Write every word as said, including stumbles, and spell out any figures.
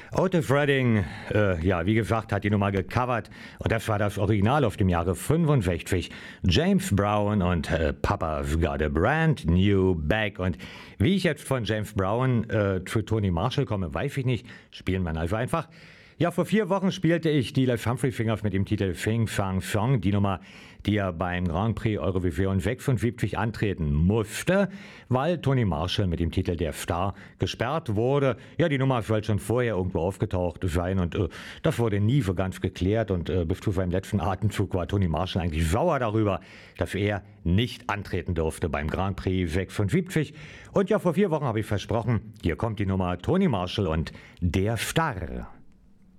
Otis Redding, äh, ja, wie gesagt, hat die Nummer gecovert und das war das Original auf dem Jahre fünfundsechzig. James Brown und äh, Papa's Got a Brand New Bag. Und wie ich jetzt von James Brown äh, zu Tony Marshall komme, weiß ich nicht. Spielen wir also einfach. Ja, vor vier Wochen spielte ich die Les Humphrey Fingers mit dem Titel Fing Fang Song, die Nummer, die ja beim Grand Prix Eurovision sechsundsiebzig antreten musste, weil Tony Marshall mit dem Titel Der Star gesperrt wurde. Ja, die Nummer soll schon vorher irgendwo aufgetaucht sein und äh, das wurde nie so ganz geklärt und äh, bis zu seinem letzten Atemzug war Tony Marshall eigentlich sauer darüber, dass er nicht antreten durfte beim Grand Prix sechsundsiebzig. Und ja, vor vier Wochen habe ich versprochen, hier kommt die Nummer Tony Marshall und Der Star.